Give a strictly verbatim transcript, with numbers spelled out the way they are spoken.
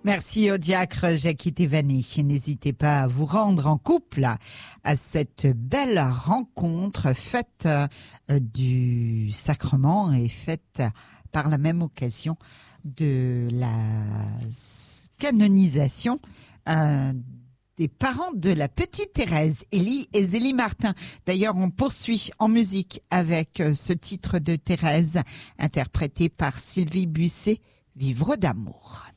Merci au diacre Jackie Thévani. N'hésitez pas à vous rendre en couple à cette belle rencontre faite du sacrement et faite par la même occasion de la canonisation euh, des parents de la petite Thérèse, Élie et Zélie Martin. D'ailleurs, on poursuit en musique avec ce titre de Thérèse interprété par Sylvie Buisset, Vivre d'amour.